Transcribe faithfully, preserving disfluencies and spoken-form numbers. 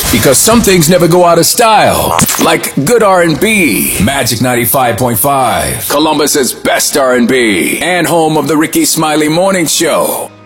Because some things never go out of style. Like good R and B. Magic ninety-five point five. Columbus's best R and B. And home of the Ricky Smiley Morning Show.